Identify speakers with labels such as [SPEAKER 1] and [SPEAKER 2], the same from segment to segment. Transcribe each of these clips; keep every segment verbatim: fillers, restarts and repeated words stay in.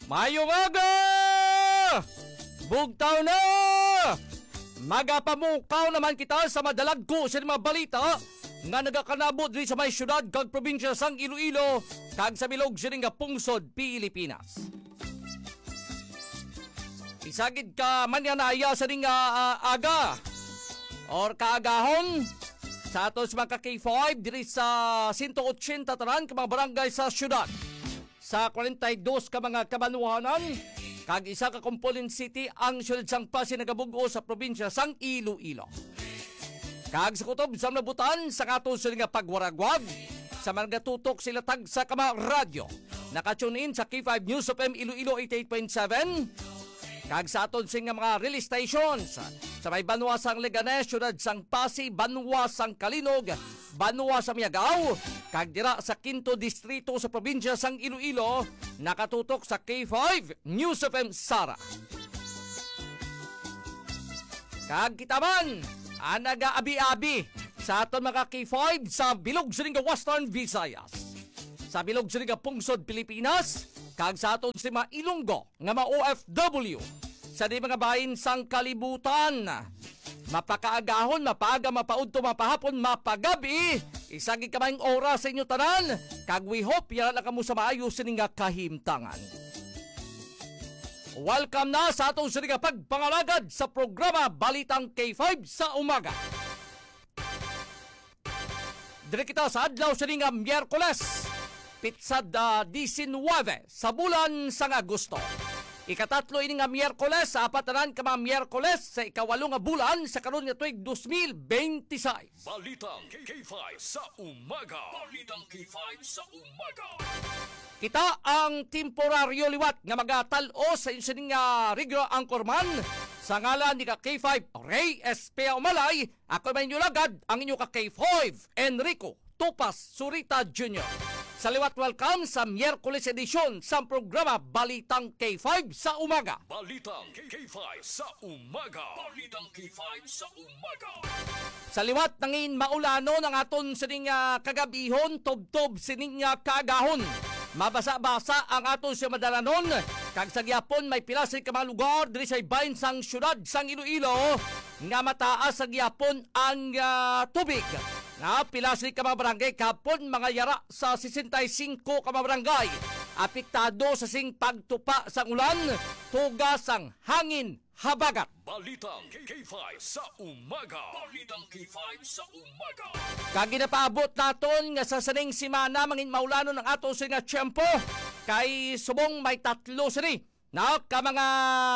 [SPEAKER 1] Mayong aga! Bugtaw na! Magapamukaw naman kita sa madalag ko sa mga balita nga nagakanabot diri sa may syudad kag probinsya sang Iloilo kag sa bilog sining nga pungsod Pilipinas. Isagid ka man yan aya sa ning uh, aga or kaagahon sa atos mga K five diri sa one eighty tanan ka mga barangay sa syudad. Sa forty-two ka mga kabanuhanan, kag isa ka Component City ang syudad sang Pasig nagabugo sa probinsya sang Iloilo. Kag sa kutob sa nabutan sa atos nga pagwaragwag sa mga tutok sila tag sa kama radyo. Nakatune in sa K five News of M Iloilo eighty-eight point seven. Kag sa aton sing mga release stations sa may Banwa sang Leganes, syudad sang Pasig, Banwa sang Kalinog, Banwa sa Miagao, kag dira sa Quinto Distrito sa probinsya sang Iloilo, nakatutok sa K five News of M Sara. Kag kita man ang nag-aabi-abi sa aton mga K five sa bilog sa Western Visayas, sa bilog sa Pungsod Pilipinas, kag sa aton si mga Ilonggo nga mga O F W sa di mga bahin sang kalibutan. Mapakaagahon, mapaga, mapaudto, mapahapon, mapagabi, isagi ka maing oras sa inyo tanan, kag we hope yan na kamo sa maayos sining nga kahimtangan. Welcome na sa atong sining nga pagpangalagad sa programa Balitang K five sa umaga. Dire kita sa adlaw sining nga Miyerkules, pitsad uh, nineteen sa bulan sang Agosto. Ikatatlo ini nga Miyerkules, sa apatanan ka mga Miyerkules sa ikawalo nga bulan sa karon nga tuig twenty twenty-six.
[SPEAKER 2] Balitang K five sa umaga. Balitang K five sa umaga.
[SPEAKER 1] Kita ang temporaryo liwat nga magatalo sa insining nga regular anchorman sa ngalan ni ka K five Ray S P. Umalay. Ako man inyo lagad ang inyo ka K five Enrico Tupas Surita Junior Sa liwat, welcome sa Miyerkules edisyon sa programa Balitang K five sa umaga.
[SPEAKER 2] Balitang K five sa umaga. Balitang K five sa umaga.
[SPEAKER 1] Sa liwat, nangin maulano ng aton sining uh, kagabihon, tob-tob sining uh, kaagahon. Mabasa-basa ang aton sa madalanon. Kag sa gyapon may pilas ka mga lugar diri sa ibahin sang syudad sang Iloilo nga mataas sa gyapon ang uh, tubig. Na pilasli ka mga barangay kapon mga yara sa sixty-five ka mga barangay. Apektado sa sing pagtupa sa ulan, tugas ang hangin habagat.
[SPEAKER 2] Balitang K five sa umaga. Balitang K five sa umaga.
[SPEAKER 1] Kag ginapaabot naton nga sa saning simana mangin maulano ng ato sa nga tiyempo kay subong may tatlo sini na ka mga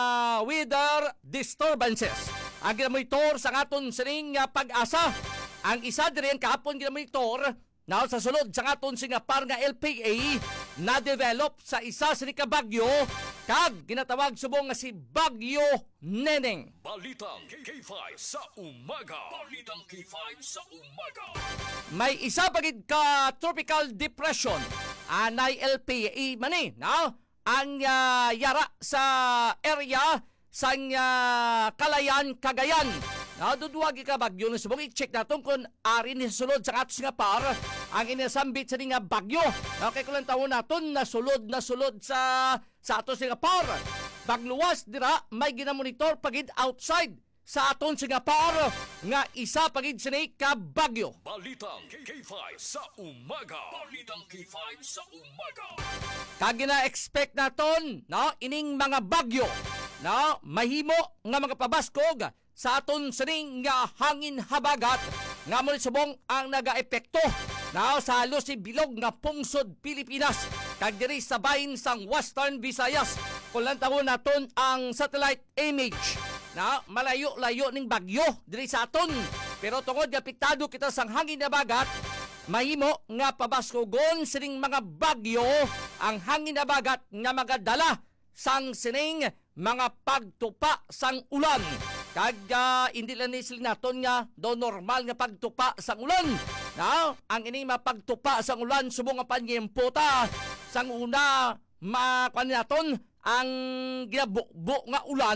[SPEAKER 1] weather disturbances. Ang ginamonitor sa aton sining pag-asa. Ang isa din kahapon ginamonitor na sa sulod sa aton singapar nga L P A na develop sa isa sa Bagyo kag ginatawag subong nga si Bagyo Neneng.
[SPEAKER 2] Balitang K five sa umaga. Balitang K five sa umaga.
[SPEAKER 1] May isa pagid ka tropical depression anay L P A mani na ang uh, yara sa area sang uh, Kalayan, Cagayan. Naduduwag ka bagyo na subong i-check natin kung ari ni sulod sa atos nga par ang inasambit sa nga bagyo. Okay, kung lang taon natin na sulod na sulod sa sa atos nga par. Bagluwas dira may ginamonitor pagid outside sa aton nga par nga isa pagid sinay ka bagyo.
[SPEAKER 2] Balitang K five sa umaga. Balitang K five sa umaga.
[SPEAKER 1] Kag gina-expect naton no ining mga bagyo no mahimo nga mga pabaskog sa aton sining nga hangin habagat nga mo subong ang nagaepekto na sa halos si bilog nga pungsod Pilipinas kag diri sa bahin sang Western Visayas. Kung lang tawon naton ang satellite image na malayo-layo ning bagyo diri sa aton, pero tungod nga apektado kita sang hangin habagat mahimo nga pabaskogon sining mga bagyo ang hangin habagat nga magadala sang sining mga pagtupa sang ulan. Kag uh, hindi lang nisil naton nga do normal nga pagtupa sa ulan. Na ang ini mapagtupa sa ulan subong nga panyemputa sang una makuan naton ang ginabukbo nga ulan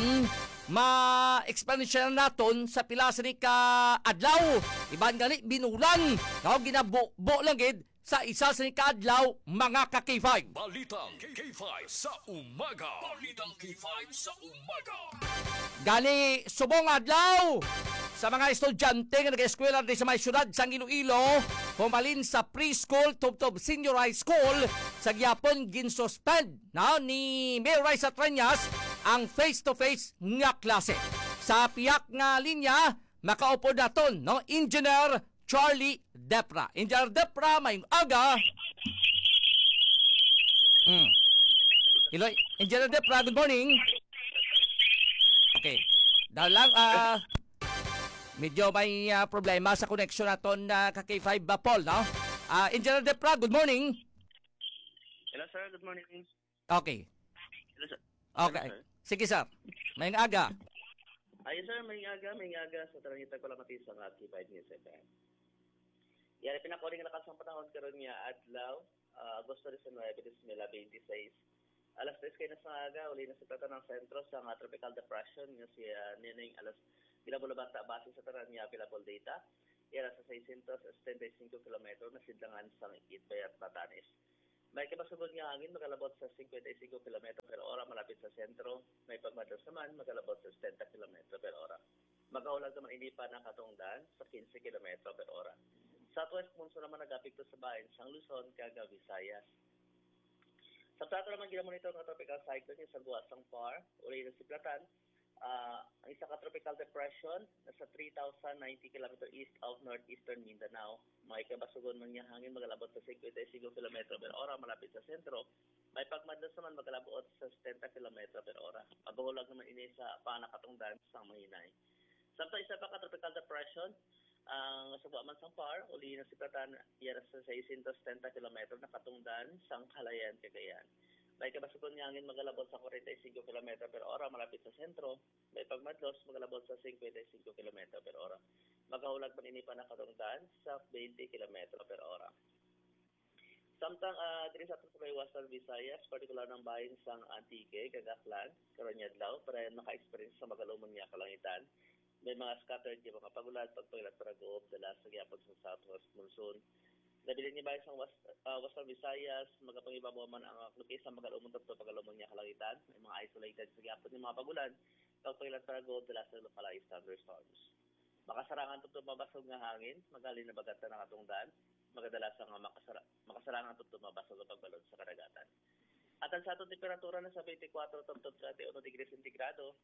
[SPEAKER 1] ma-expansion naton sa pila sa ni ka adlaw. Iban gani binulan. Now ginabukbo lang gid sa isa sa kadlaw mga ka-K five.
[SPEAKER 2] Balitang K five sa umaga. Balitang K five sa umaga.
[SPEAKER 1] Gani subong adlaw sa mga estudyante nga nag-eskwela di sa may syudad sa Iloilo, pumalin sa preschool tubtob senior high school sa gyapon ginsuspend na ni Mayor Raisa Treñas ang face-to-face nga klase. Sa piyak nga linya, makaupo naton no Engineer Charlie Depra. Engineer Depra, may aga. Hmm. Hello, Engineer Depra, good morning. Okay. Dahil lang, ah, medyo may ah, problema sa connection naton na uh, ka-K five ba, Paul, no? Ah, Engineer Depra, good morning.
[SPEAKER 3] Hello sir, good morning.
[SPEAKER 1] Okay.
[SPEAKER 3] Hello sir.
[SPEAKER 1] Okay.
[SPEAKER 3] Hello, sir.
[SPEAKER 1] Sige, sir. May aga.
[SPEAKER 3] Ayun sir, may aga, may aga sa tarangitan ko lang mati sa nga K five News F M. Yan, pinakuling na lakas ng panahon karon niya adlaw, uh, Agosto nineteen, twenty-six. Alas tres kayo na sa aga, uli na sa plata ng sentro sa nga tropical depression nga si uh, Nining alas bilabolo bata base sa taran niya available data. Yan sa six hundred seventy-five kilometro na sidlangan sa Itbay at Batanes. May kabasugod nga hangin magalabot sa fifty-five kilometro per ora malapit sa sentro. May pagmadas naman magalabot sa seventy kilometro per ora. Magaulag naman hindi pa nakatungdan sa fifteen kilometro per ora. Southwest monsoon naman nag-apekto sa bayan sang Luzon, Cagayan, Visayas. Sa plato naman ginamonitor ng tropical cyclone yung sa Guasang Par, uli ng Siplatan. Uh, ang isa ka tropical depression nasa three thousand ninety kilometers east of northeastern Mindanao. May kabasugon man niya hangin magalabot sa fifty-five kilometro per ora malapit sa sentro. May pagmadlas naman magalabot sa seventy kilometro per ora. Paghulag naman ini sa panakatungdan sa mahinay. Samtang isa pa ka tropical depression, ang uh, sa Guaman sang Par, uli ng Siplatan, yan sa six hundred ten kilometro na katungdan sang Calayan, Cagayan. May kabasugon niya hangin magalabot sa forty-five kilometro per ora malapit sa sentro. May pagmadlos magalabot sa fifty-five kilometro per ora. Magkahulag man ini pa nakatungdan sa twenty kilometro per ora. Samtang uh, diri sa Tutuloy Western Visayas, partikular ng bahin sang Antique, Cagaclan, Karonyadlaw, para naka-experience sa magalumon niya kalangitan. May mga scattered yung mga pagulat, pagpagilat para goob, dala sa gyapon sa Southwest Monsoon. Nabilin niya ba isang West, uh, Western Visayas, magapangibabaw man ang lokisa magalumon tapos pagalumon niya kalangitan. May mga isolated sa gyapon yung mga pagulan, pagpagilat para goob, dala sa localized thunderstorms. Makasarangan tutong mabasog nga hangin, magalin na bagat na nakatungdan, magadala sa nga makasara, makasarangan tutong mabasog ang pagbalon sa karagatan. At ang sa atong temperatura na sa twenty-four to thirty-one degrees centigrado,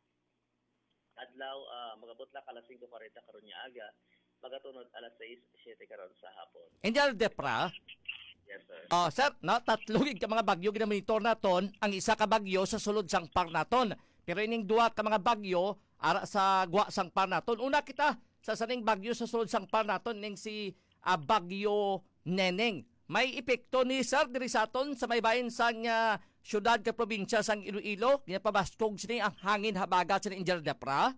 [SPEAKER 3] adlaw uh, magabot lang alas five forty karon niya aga, magatunod alas six seven karon sa hapon.
[SPEAKER 1] Engineer Depra.
[SPEAKER 3] Yes sir.
[SPEAKER 1] Oh, sir, no, tatlo gid ka mga bagyo ginamonitor naton, ang isa ka bagyo sa sulod sang Par naton. Pero ining duha ka mga bagyo ara sa gwa sang Par naton. Una kita sa saning bagyo sa sulod sang Par naton ning si uh, Bagyo Neneng. May epekto ni sir diri sa aton sa may bahin sang uh, syudad ka probinsya sang Iloilo, kaya pabaskog sini ang hangin habagat sa Engineer Depra.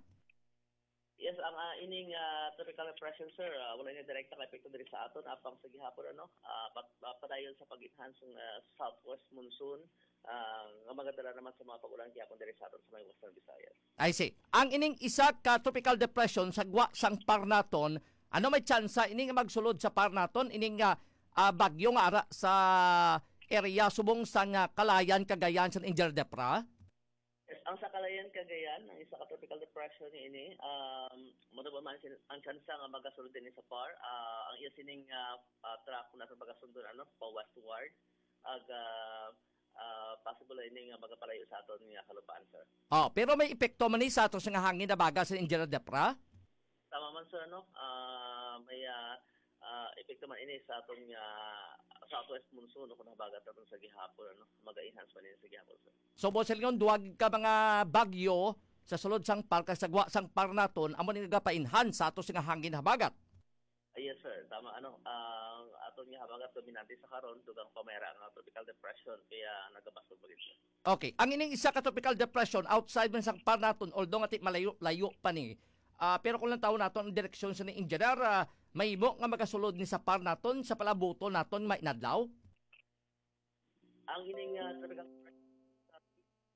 [SPEAKER 3] Yes, ang uh, ining uh, tropical depression sir, uh, wala na direkta ka epekto diri sa aton apang sa gihapon ano, uh, pat, uh, padayon sa pag-enhance ng uh, Southwest Monsoon, uh, nga magadala naman sa mga pagulan gihapon diri sa aton sa may Western Visayas.
[SPEAKER 1] I see. Ang ining isa ka tropical depression sa gwa sang Par naton, ano may tsansa ining magsulod sa Par naton, ining uh, uh, bagyo nga ara sa area subong sa nga Calayan, Cagayan sa Engineer Depra?
[SPEAKER 3] Yes, ang sa Calayan, Cagayan, ang isa ka tropical depression ni ini, um, mo man ang tsansa nga magasulod din sa Par, uh, ang iya sining uh, uh, track na sa bagasundon ano, pa westward, ag uh, uh, possible ini nga magapalayo sa aton nga kalupaan sir.
[SPEAKER 1] Oh, pero may epekto man ni sa ato sa nga hangin na baga sa Engineer Depra?
[SPEAKER 3] Tama man sir no, uh, may uh, uh, epekto man ini sa atong uh, Southwest Monsoon kung nabagat natin sa gihapon ano, mag-enhance man ini sa gihapon sir.
[SPEAKER 1] So boss Leon, duwag ka mga bagyo sa sulod sang Par kag sa gwa sang Par naton, amo ni nagapa-enhance sa ato sa nga hangin habagat.
[SPEAKER 3] Uh, yes sir, tama ano, ang uh, aton nga habagat dominante sa karon dugang pamera ang tropical depression kaya nagabasog bagid sir.
[SPEAKER 1] Okay, ang ining isa ka tropical depression outside man sang Par naton, although nga malayo-layo pa ni. Uh, pero kung lang taon naton ang direksyon sa ni engineer, uh, may mo nga magasulod ni sa Par naton sa palabuto naton may inadlaw.
[SPEAKER 3] Ang ining uh, tropical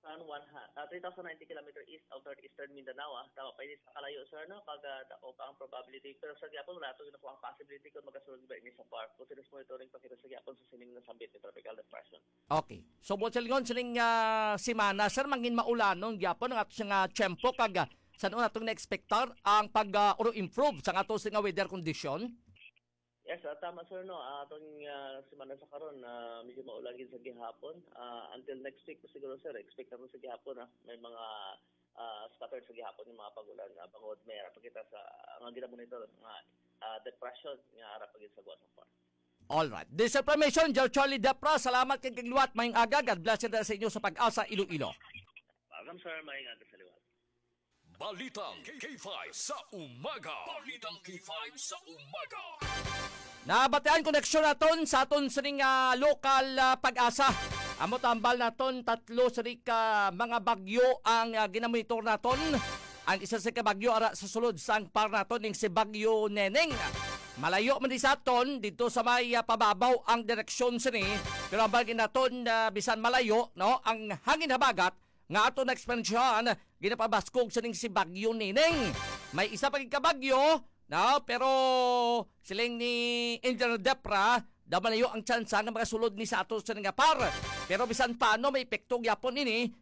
[SPEAKER 3] around one, ha- uh, three thousand ninety kilometer east of northeastern Mindanao. Ah. Tama pa ini sa kalayo, sir, no? Kaga dako pa ang probability. Pero sa gyapon, wala ito ginakuha ang possibility kung magkasunod ba ini sa park. Continuous monitoring pa kita sa gyapon sa sining na sambit ni tropical depression.
[SPEAKER 1] Okay. So mo silingon sining uh, simana sir mangin maulanon gyapon ang ato nga tiyempo kag uh, saan natong na-expectar ang pag uh, or improve sa ato nga weather condition.
[SPEAKER 3] Yes, uh, tama sir, no. Uh, atong uh, semana sa karon na uh, medyo maulan gid sa gihapon. Uh, until next week po siguro sir, expect naman sa gihapon ah. May mga uh, scattered sa gihapon yung mga pagulan. Uh, bangod may ara pa kita sa ang uh, monitor nga uh, depression nga ara pa gid sa Guasang Park.
[SPEAKER 1] All right. This information, Joe Charlie Depra. Salamat kay kagluwat mayong aga. God bless you sa inyo sa pag-asa Iloilo.
[SPEAKER 3] Welcome sir, may nga sa liwat.
[SPEAKER 2] Balitang K five sa umaga. Balitang K five sa umaga.
[SPEAKER 1] Nabatean koneksyon naton sa aton sining uh, local uh, pag-asa. Amo tambal naton tatlo sining uh, mga bagyo ang uh, ginamonitor naton. Ang isa sa kabagyo ara sa sulod sang par naton ning si Bagyo Neneng. Malayo man di sa aton dito sa may uh, pababaw ang direksyon sini. Pero ang bagay naton uh, bisan malayo no ang hangin habagat nga ato na ekspansyon ginapabaskog sining si Bagyo Neneng. May isa pa kabagyo no, pero siling ni Engineer Depra daw malayo ang tsansa nga mga sulod ni sa ato sa nga par. Pero bisan paano may epekto gyapon ini